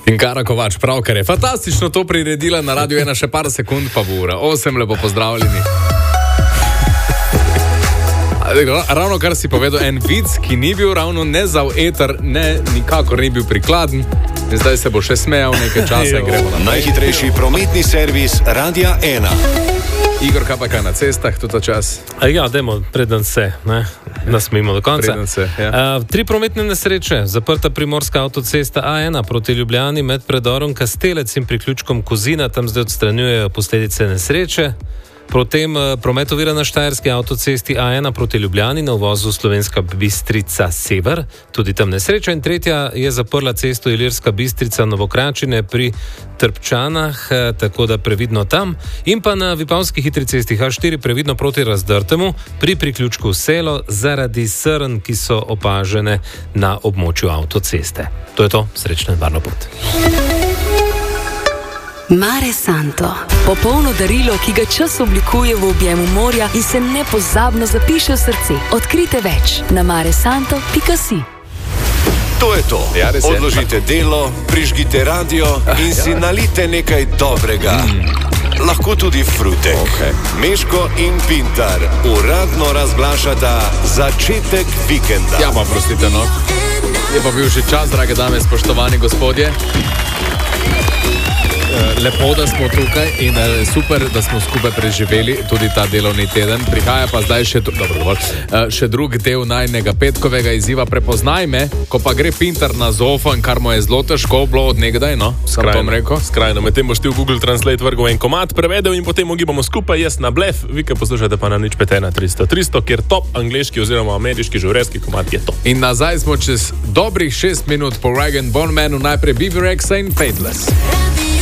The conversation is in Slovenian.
In Kara Kovač, pravkar je fantastično to priredila na Radio 1, še par sekund pa bo ura. 8, lepo pozdravljeni. Ravno kar si povedal, en vic, ki ni bil ravno ne za v eter, ne nikakor ni bil prikladen. In zdaj se bo še smejal nekaj časa in gremo naprej. Najhitrejši prometni servis Radia 1. Igor, kaj pa kaj na cestah tudi čas? Ja, dajmo, preden se, ne, nasmejimo do konca. Preden se, ja. 3 prometne nesreče. Zaprta primorska avtocesta A1 proti Ljubljani med predorom Kastelec in priključkom Kozina, tam zdaj odstranjujejo posledice nesreče. Potem promet ovira na štajerski avtocesti A1 proti Ljubljani na uvozu Slovenska Bistrica Sever, tudi tam nesreča. In tretja je zaprla cesto Ilirska Bistrica Novokračine pri Trpčanah, tako da previdno tam. In pa na Vipavski hitri cesti H4 previdno proti Razdrtemu pri priključku Selo zaradi srn, ki so opažene na območju avtoceste. To je to, srečno in varno pot. Mare Santo. Popolno darilo, ki ga čas oblikuje v objemu morja in se nepozabno zapiše v srce. Odkrite več na maresanto.si. To je to. Ja, res je. Odložite delo, prižgite radio in si nalite nekaj dobrega. Lahko tudi frutek. Okay. Meško in Pintar uradno razglašata začetek vikenda. Ja, pa prostite, no. Je pa bil že čas, drage dame, spoštovani gospodje. Lepo, da smo tukaj in super, da smo skupaj preživeli tudi ta delovni teden. Prihaja pa zdaj še drug del najnega petkovega izziva. Prepoznaj me, ko pa gre Pintar na zofan, kar mu je zelo težko bilo od nekdaj, no? Skrajno, medtem boš ti v Google Translate vrgel en komad, prevedel in potem ugibamo skupaj, jaz na blef, vi kaj poslušate pa na nič 5 300 300, kjer top angleški oziroma ameriški življenjski komad je to. In nazaj smo čez dobrih 6 minut po Rag & Bone Manu, najprej BB Rexa in Faithless.